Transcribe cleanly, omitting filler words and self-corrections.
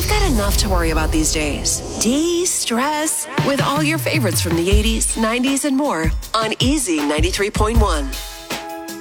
We've got enough to worry about these days. De-stress with all your favorites from the 80s, 90s, and more on Easy 93.1.